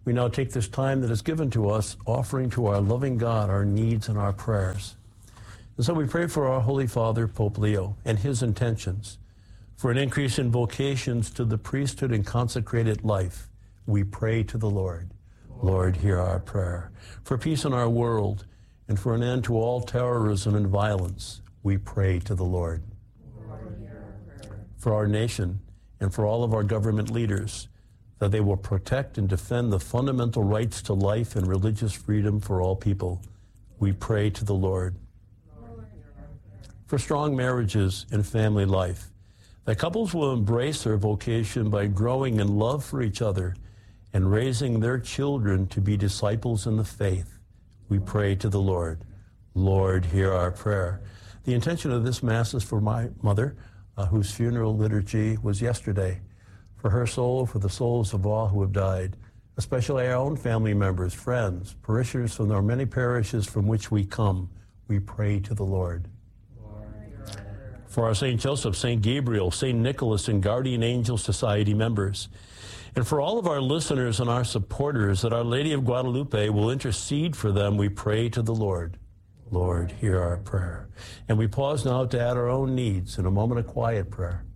We now take this time that is given to us, offering to our loving God our needs and our prayers. And so we pray for our Holy Father, Pope Leo, and his intentions. For an increase in vocations to the priesthood and consecrated life, we pray to the Lord. Lord, hear our prayer. For peace in our world and for an end to all terrorism and violence, we pray to the Lord. Lord, hear our prayer. For our nation and for all of our government leaders, that they will protect and defend the fundamental rights to life and religious freedom for all people, we pray to the Lord. Lord, hear our prayer. For strong marriages and family life, that couples will embrace their vocation by growing in love for each other and raising their children to be disciples in the faith, we pray to the Lord. Lord, hear our prayer. The intention of this Mass is for my mother, whose funeral liturgy was yesterday, for her soul, for the souls of all who have died, especially our own family members, friends, parishioners from our many parishes from which we come, we pray to the Lord. For our St. Joseph, St. Gabriel, St. Nicholas, and Guardian Angel Society members, and for all of our listeners and our supporters, that Our Lady of Guadalupe will intercede for them, we pray to the Lord. Lord, hear our prayer. And we pause now to add our own needs in a moment of quiet prayer.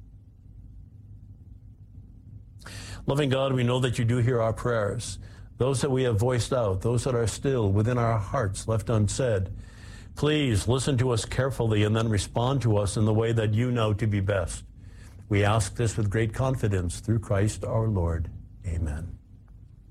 Loving God, we know that you do hear our prayers, those that we have voiced out, those that are still within our hearts left unsaid. Please listen to us carefully and then respond to us in the way that you know to be best. We ask this with great confidence through Christ our Lord. Amen.